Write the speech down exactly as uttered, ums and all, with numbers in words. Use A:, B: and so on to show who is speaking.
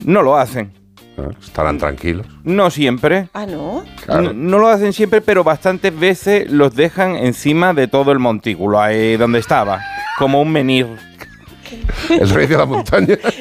A: no lo hacen.
B: Estarán tranquilos.
A: No siempre.
C: Ah, ¿no?
B: Claro.
A: No, no lo hacen siempre, pero bastantes veces los dejan encima de todo el montículo, ahí donde estaba, como un menhir.
B: El rey de la montaña.